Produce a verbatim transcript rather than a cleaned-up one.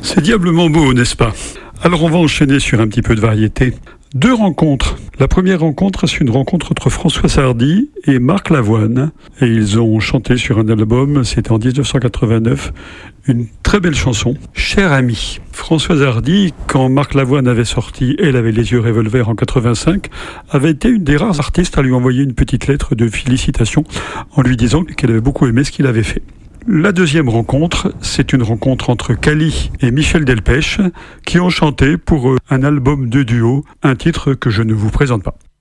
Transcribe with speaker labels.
Speaker 1: C'est diablement beau, n'est-ce pas? Alors on va enchaîner sur un petit peu de variété. Deux rencontres. La première rencontre, c'est une rencontre entre Françoise Hardy et Marc Lavoine. Et ils ont chanté sur un album, c'était en dix-neuf cent quatre-vingt-neuf, une très belle chanson, Cher ami. Françoise Hardy, quand Marc Lavoine avait sorti Elle avait les yeux revolver en quatre-vingt-cinq, avait été une des rares artistes à lui envoyer une petite lettre de félicitations en lui disant qu'elle avait beaucoup aimé ce qu'il avait fait. La deuxième rencontre, c'est une rencontre entre Cali et Michel Delpech qui ont chanté pour un album de duo, un titre que je ne vous présente pas.